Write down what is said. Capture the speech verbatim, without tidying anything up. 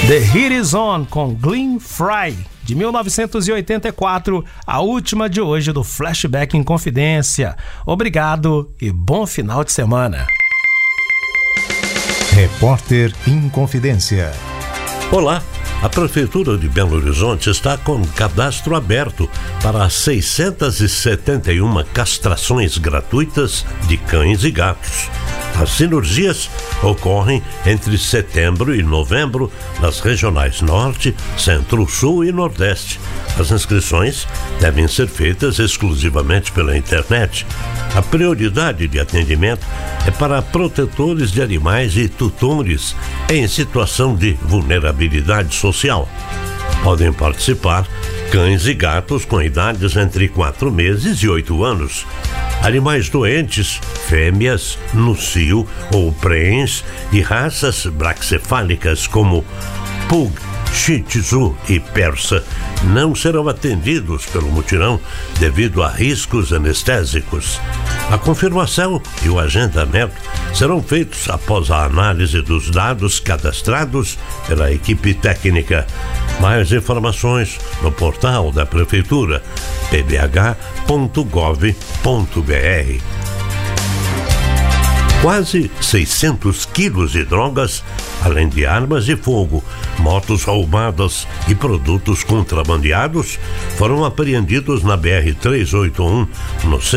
The Heat Is On com Glenn Frey, de mil novecentos e oitenta e quatro, a última de hoje do Flashback em Confidência. Obrigado e bom final de semana. Repórter em Confidência. Olá, a Prefeitura de Belo Horizonte está com cadastro aberto para seiscentas e setenta e uma castrações gratuitas de cães e gatos. As cirurgias ocorrem entre setembro e novembro nas regionais Norte, Centro, Sul e Nordeste. As inscrições devem ser feitas exclusivamente pela internet. A prioridade de atendimento é para protetores de animais e tutores em situação de vulnerabilidade social. Podem participar cães e gatos com idades entre quatro meses e oito anos. Animais doentes, fêmeas, no cio ou prens e raças braxcefálicas como Pug, Shih Tzu e Persa não serão atendidos pelo mutirão devido a riscos anestésicos. A confirmação e o agendamento serão feitos após a análise dos dados cadastrados pela equipe técnica. Mais informações no portal da Prefeitura, p b h ponto gov ponto b r. Quase seiscentos quilos de drogas, além de armas de fogo, motos roubadas e produtos contrabandeados, foram apreendidos na B R trezentos e oitenta e um, no